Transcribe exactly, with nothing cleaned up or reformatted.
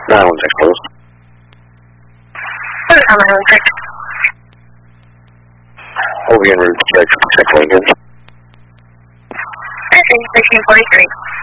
nine one six, close. What is nine one six? Over en route, check, check Lincoln. I see, sixteen forty-three.